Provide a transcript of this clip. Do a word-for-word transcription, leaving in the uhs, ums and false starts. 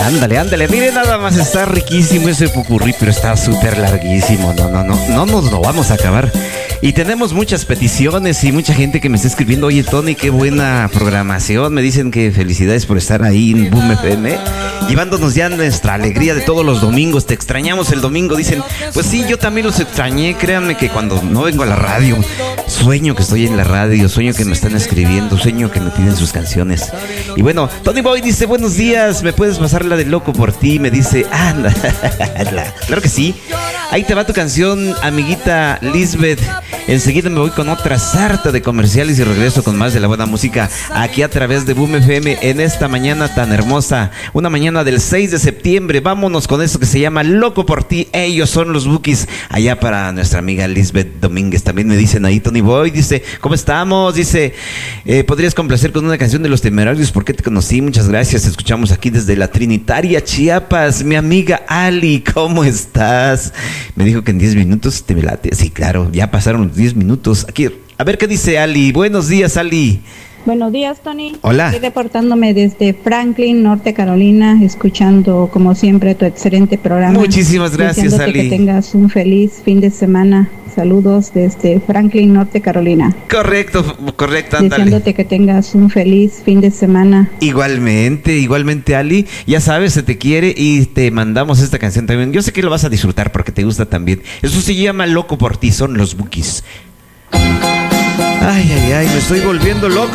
Ándale, ándale. Mire, nada más está riquísimo ese popurrí, pero está súper larguísimo. No, no, no, no nos lo vamos a acabar. Y tenemos muchas peticiones y mucha gente que me está escribiendo. Oye, Tony, qué buena programación. Me dicen que felicidades por estar ahí en Boom F M, llevándonos ya nuestra alegría de todos los domingos. Te extrañamos el domingo. Dicen, pues sí, yo también los extrañé. Créanme que cuando no vengo a la radio, sueño que estoy en la radio, sueño que me están escribiendo, sueño que me piden sus canciones. Y bueno, Tony Boy dice, buenos días, ¿me puedes pasar la de Loco por ti? Me dice, anda. Claro que sí. Ahí te va tu canción, amiguita Lisbeth. Enseguida me voy con otra sarta de comerciales y regreso con más de la buena música aquí a través de Boom F M en esta mañana tan hermosa. Una mañana del seis de septiembre. Vámonos con eso que se llama Loco por ti. Ellos son los Bukis. Allá para nuestra amiga Lisbeth Domínguez. También me dicen ahí, Tony Boy. Dice, ¿cómo estamos? Dice, eh, ¿podrías complacer con una canción de Los Temerarios? ¿Por qué te conocí? Muchas gracias. Escuchamos aquí desde la Trinitaria, Chiapas. Mi amiga Ali, ¿cómo estás? Me dijo que en diez minutos te me late. Sí, claro, ya pasaron los diez minutos. Aquí, a ver qué dice Ali. Buenos días, Ali. Buenos días, Tony. Hola. Estoy reportándome desde Franklin, Norte Carolina, escuchando como siempre tu excelente programa. Muchísimas gracias, Ali. Que tengas un feliz fin de semana. Saludos desde Franklin, Norte Carolina. Correcto, correcto, ándale. Deseándote que tengas un feliz fin de semana. Igualmente, igualmente, Ali. Ya sabes, se te quiere y te mandamos esta canción también. Yo sé que lo vas a disfrutar porque te gusta también. Eso se llama Loco por ti, son los Bukis. Ay, ay, ay, me estoy volviendo loco.